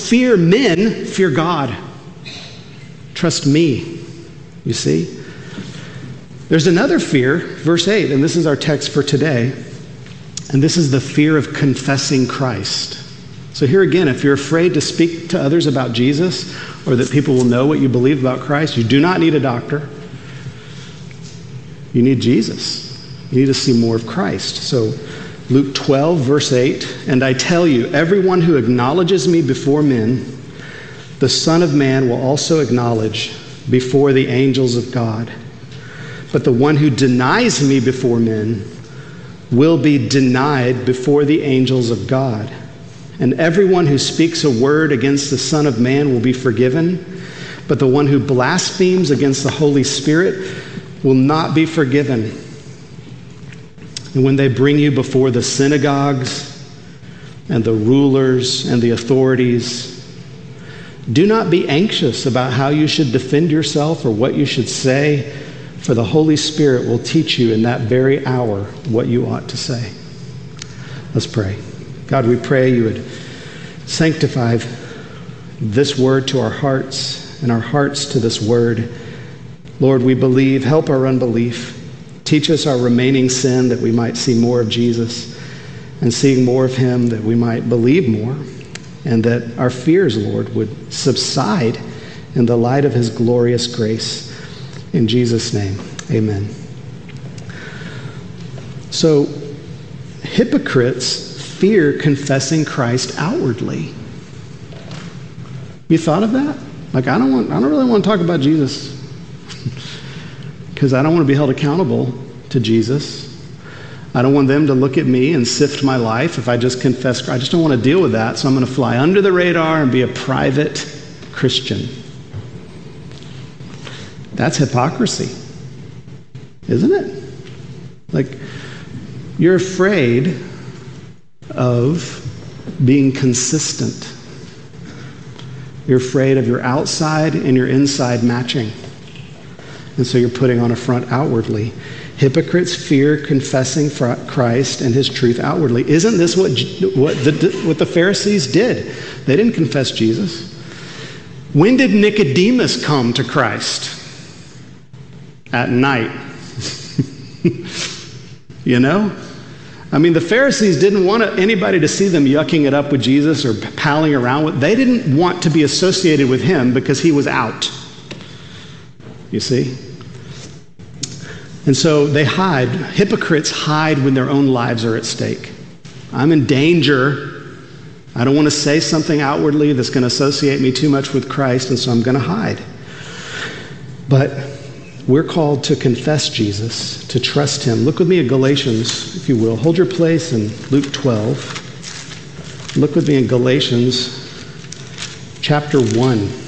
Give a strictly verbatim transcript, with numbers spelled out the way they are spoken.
fear men, fear God. Trust me, you see. There's another fear, verse eight, and this is our text for today, and this is the fear of confessing Christ. So here again, if you're afraid to speak to others about Jesus, or that people will know what you believe about Christ, you do not need a doctor. You need Jesus. You need to see more of Christ. So Luke twelve, verse eight, and I tell you, everyone who acknowledges me before men, the Son of Man will also acknowledge before the angels of God. But the one who denies me before men will be denied before the angels of God. And everyone who speaks a word against the Son of Man will be forgiven, but the one who blasphemes against the Holy Spirit will not be forgiven. And when they bring you before the synagogues and the rulers and the authorities, do not be anxious about how you should defend yourself or what you should say, for the Holy Spirit will teach you in that very hour what you ought to say. Let's pray. God, we pray you would sanctify this word to our hearts and our hearts to this word. Lord, we believe. Help our unbelief. Teach us our remaining sin that we might see more of Jesus, and seeing more of him that we might believe more, and that our fears, Lord, would subside in the light of his glorious grace. In Jesus' name, amen. So, hypocrites fear confessing Christ outwardly. You thought of that? Like, I don't want, I don't really want to talk about Jesus because I don't want to be held accountable to Jesus. I don't want them to look at me and sift my life if I just confess Christ. I just don't want to deal with that, so I'm going to fly under the radar and be a private Christian. That's hypocrisy, isn't it? Like, you're afraid of being consistent. You're afraid of your outside and your inside matching. And so you're putting on a front outwardly. Hypocrites fear confessing Christ and his truth outwardly. Isn't this what, what, the, what the Pharisees did? They didn't confess Jesus. When did Nicodemus come to Christ? At night. You know? I mean, the Pharisees didn't want anybody to see them yucking it up with Jesus or palling around with. They didn't want to be associated with him because he was out. You see? And so they hide. Hypocrites hide when their own lives are at stake. I'm in danger. I don't want to say something outwardly that's going to associate me too much with Christ, and so I'm going to hide. But we're called to confess Jesus, to trust him. Look with me at Galatians, if you will. Hold your place in Luke twelve. Look with me in Galatians chapter one.